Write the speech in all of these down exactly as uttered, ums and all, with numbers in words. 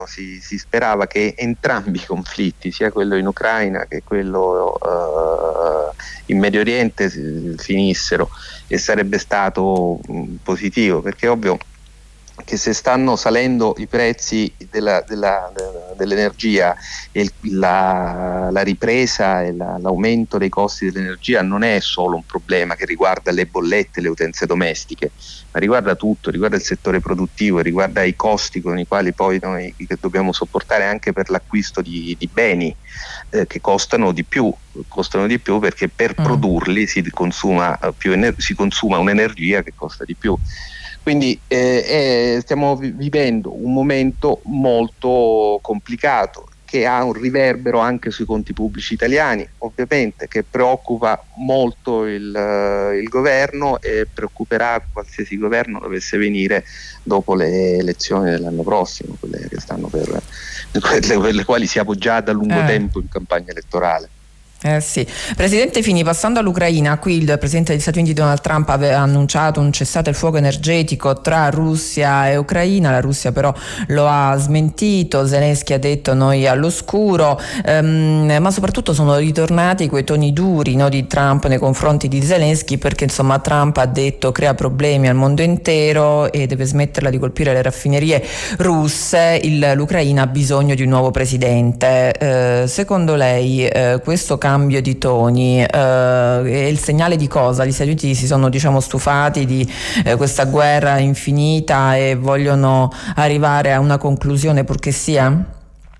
si, si sperava che entrambi i conflitti, sia quello in Ucraina che quello uh, in Medio Oriente, finissero, e sarebbe stato um, positivo, perché è ovvio che se stanno salendo i prezzi della, della, dell'energia e la, la ripresa e la, l'aumento dei costi dell'energia non è solo un problema che riguarda le bollette, le utenze domestiche, ma riguarda tutto, riguarda il settore produttivo, riguarda i costi con i quali poi noi che dobbiamo sopportare anche per l'acquisto di, di beni eh, che costano di più, costano di più perché per mm. produrli si consuma, più ener- si consuma un'energia che costa di più. Quindi eh, eh, stiamo vi- vivendo un momento molto complicato che ha un riverbero anche sui conti pubblici italiani, ovviamente, che preoccupa molto il, uh, il governo e preoccuperà qualsiasi governo dovesse venire dopo le elezioni dell'anno prossimo, quelle che stanno per, quelle per le quali siamo già da lungo eh. tempo in campagna elettorale. Eh sì. Presidente Fini, passando all'Ucraina, qui il Presidente degli Stati Uniti Donald Trump aveva annunciato un cessate il fuoco energetico tra Russia e Ucraina, la Russia però lo ha smentito, Zelensky ha detto noi all'oscuro, ehm, ma soprattutto sono ritornati quei toni duri, no, di Trump nei confronti di Zelensky, perché insomma Trump ha detto crea problemi al mondo intero e deve smetterla di colpire le raffinerie russe, il, l'Ucraina ha bisogno di un nuovo presidente. Eh, secondo lei eh, questo cambio cambio di toni eh, è il segnale di cosa? Gli Stati Uniti si sono diciamo stufati di eh, questa guerra infinita e vogliono arrivare a una conclusione purché sia?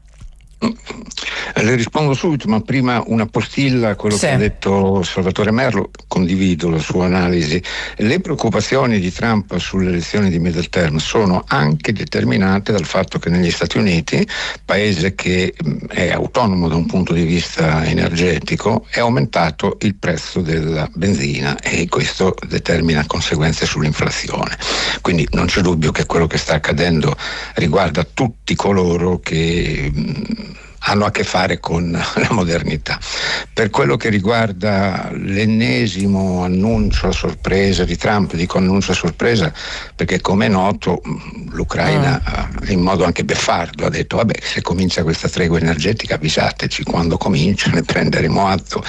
Le rispondo subito, ma prima una postilla a quello sì. che ha detto Salvatore Merlo. Condivido la sua analisi. Le preoccupazioni di Trump sulle elezioni di middle term sono anche determinate dal fatto che negli Stati Uniti, paese che è autonomo da un punto di vista energetico, è aumentato il prezzo della benzina e questo determina conseguenze sull'inflazione. Quindi non c'è dubbio che quello che sta accadendo riguarda tutti coloro che hanno a che fare con la modernità. Per quello che riguarda l'ennesimo annuncio a sorpresa di Trump, dico annuncio a sorpresa perché come è noto l'Ucraina mm. in modo anche beffardo ha detto vabbè, se comincia questa tregua energetica avvisateci, quando comincia ne prenderemo atto.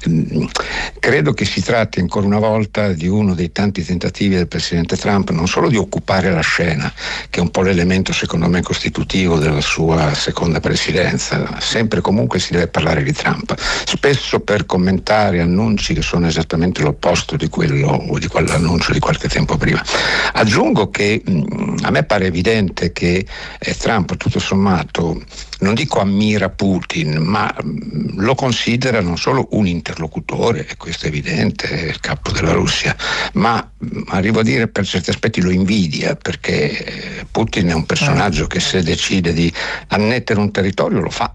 Credo che si tratti ancora una volta di uno dei tanti tentativi del presidente Trump non solo di occupare la scena, che è un po' l'elemento secondo me costitutivo della sua seconda presidenza. Sempre e comunque si deve parlare di Trump, spesso per commentare annunci che sono esattamente l'opposto di quello o di quell'annuncio di qualche tempo prima. Aggiungo che mh, a me pare evidente che eh, Trump tutto sommato non dico ammira Putin, ma mh, lo considera non solo un interlocutore, e questo è evidente, è il capo della Russia, ma mh, arrivo a dire per certi aspetti lo invidia, perché eh, Putin è un personaggio che se decide di annettere un territorio lo fa.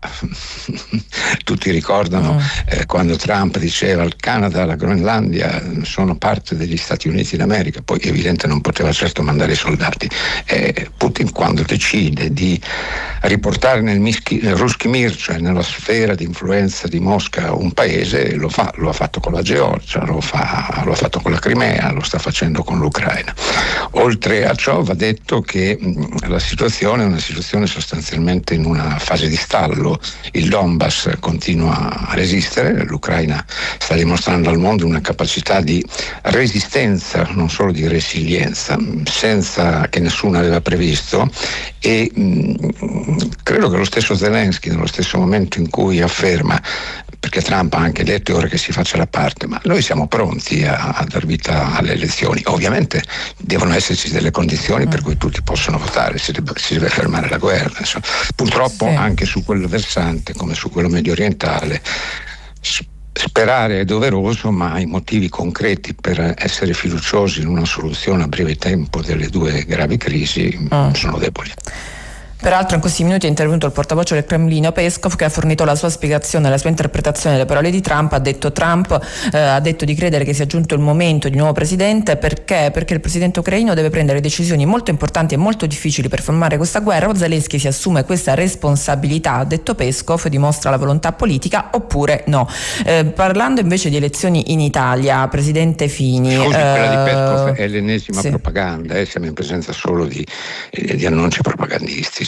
Tutti ricordano eh, quando Trump diceva il Canada, la Groenlandia sono parte degli Stati Uniti d'America, poi è evidente non poteva certo mandare i soldati. Eh, Putin quando decide di riportare nel, mischi, nel Ruski Mir, cioè nella sfera di influenza di Mosca, un paese, lo fa, lo ha fatto con la Georgia, lo, fa, lo ha fatto con la Crimea, lo sta facendo con l'Ucraina. Oltre a ciò va detto che mh, la situazione è una situazione sostanzialmente in una fase di stallo. Il Donbass continua a resistere, l'Ucraina sta dimostrando al mondo una capacità di resistenza, non solo di resilienza, senza che nessuno aveva previsto, e mh, credo che lo stesso Zelensky, nello stesso momento in cui afferma, perché Trump ha anche detto ora che si faccia la parte, ma noi siamo pronti a, a dar vita alle elezioni, ovviamente devono esserci delle condizioni per cui tutti possono votare, si deve, si deve fermare la guerra, insomma. Purtroppo sì. anche su quel versante come su quello medio orientale sperare è doveroso, ma i motivi concreti per essere fiduciosi in una soluzione a breve tempo delle due gravi crisi mm. sono deboli. Peraltro in questi minuti è intervenuto il portavoce del Cremlino Peskov, che ha fornito la sua spiegazione, la sua interpretazione delle parole di Trump. Ha detto Trump eh, ha detto di credere che sia giunto il momento di nuovo presidente perché perché il presidente ucraino deve prendere decisioni molto importanti e molto difficili per fermare questa guerra. O Zelensky si assume questa responsabilità, ha detto Peskov, dimostra la volontà politica oppure no. Eh, parlando invece di elezioni in Italia, presidente Fini, Scusi, eh, quella di Peskov è l'ennesima sì. propaganda, eh, siamo in presenza solo di, eh, di annunci propagandistici.